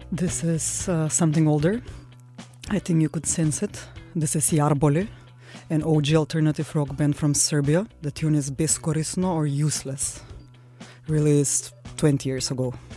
This is something older. I think you could sense it. This is Jarboli, an OG alternative rock band from Serbia. The tune is Beskorisno or Useless. Released 20 years ago.